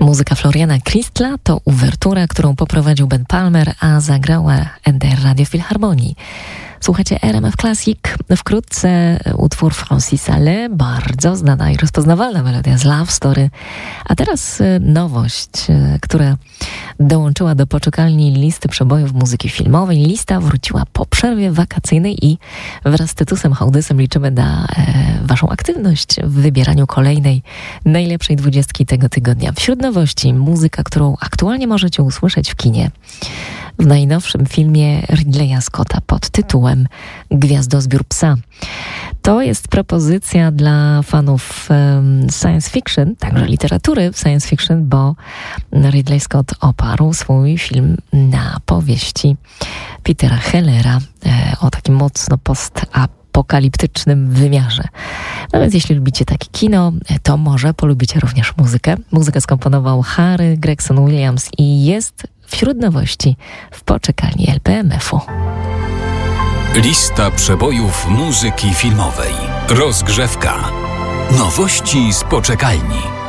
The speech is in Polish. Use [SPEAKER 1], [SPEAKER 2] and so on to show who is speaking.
[SPEAKER 1] Muzyka Floriana Christla to uwertura, którą poprowadził Ben Palmer, a zagrała NDR Radio Filharmonii. Słuchajcie RMF Classic. Wkrótce utwór Francis Allais, bardzo znana i rozpoznawalna melodia z Love Story. A teraz nowość, która dołączyła do poczekalni listy przebojów muzyki filmowej. Lista wróciła po przerwie wakacyjnej i wraz z Tytusem Hołdysem liczymy na waszą aktywność w wybieraniu kolejnej najlepszej 20 tego tygodnia. Wśród nowości muzyka, którą aktualnie możecie usłyszeć w kinie. W najnowszym filmie Ridleya Scotta pod tytułem Gwiazdozbiór psa. To jest propozycja dla fanów science fiction, także literatury science fiction, bo Ridley Scott oparł swój film na powieści Petera Hellera o takim mocno postapokaliptycznym wymiarze. No więc jeśli lubicie takie kino, to może polubicie również muzykę. Muzykę skomponował Harry Gregson Williams i jest wśród nowości w poczekalni LPMF-u.
[SPEAKER 2] Lista przebojów muzyki filmowej. Rozgrzewka. Nowości z poczekalni.